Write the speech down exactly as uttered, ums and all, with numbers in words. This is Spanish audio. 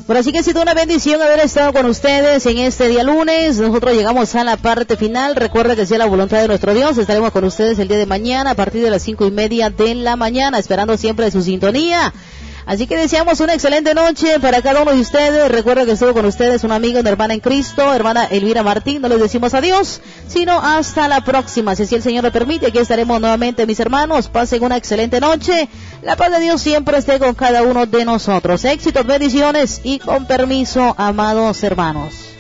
Bueno, así que ha sido una bendición haber estado con ustedes en este día lunes. Nosotros llegamos a la parte final. Recuerda que sea la voluntad de nuestro Dios. Estaremos con ustedes el día de mañana a partir de las cinco y media de la mañana, esperando siempre su sintonía. Así que deseamos una excelente noche para cada uno de ustedes. Recuerda que estuvo con ustedes una amiga, una hermana en Cristo, hermana Elvira Martín. No les decimos adiós, sino hasta la próxima. Si así el Señor lo permite, aquí estaremos nuevamente, mis hermanos. Pasen una excelente noche. La paz de Dios siempre esté con cada uno de nosotros. Éxitos, bendiciones y con permiso, amados hermanos.